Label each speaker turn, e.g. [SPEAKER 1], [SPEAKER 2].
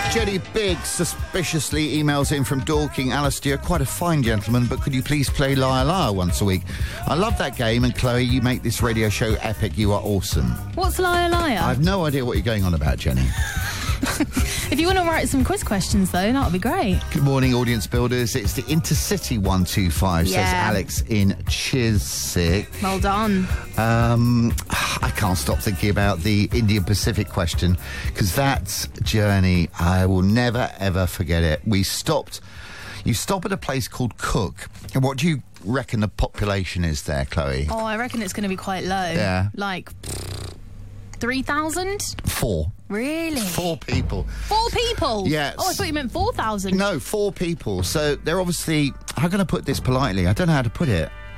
[SPEAKER 1] Jenny Biggs suspiciously emails in from Dorking. Alistair, quite a fine gentleman, but could you please play Liar Liar once a week? I love that game, and Chloe, you make this radio show epic. You are awesome.
[SPEAKER 2] What's Liar Liar?
[SPEAKER 1] I have no idea what you're going on about, Jenny.
[SPEAKER 2] If you want to write some quiz questions, though, that would be great.
[SPEAKER 1] Good morning, audience builders. It's the Intercity 125, says Alex in Chiswick.
[SPEAKER 2] Well done.
[SPEAKER 1] I can't stop thinking about the Indian Pacific question, because that journey, I will never, ever forget it. You stop at a place called Cook, and what do you reckon the population is there, Chloe?
[SPEAKER 2] Oh, I reckon it's going to be quite low.
[SPEAKER 1] Yeah.
[SPEAKER 2] Like 3,000?
[SPEAKER 1] 4.
[SPEAKER 2] Really?
[SPEAKER 1] 4 people.
[SPEAKER 2] 4 people?
[SPEAKER 1] Yes.
[SPEAKER 2] Oh, I thought you meant 4,000.
[SPEAKER 1] No, 4 people. So they're obviously, how can I put this politely? I don't know how to put it.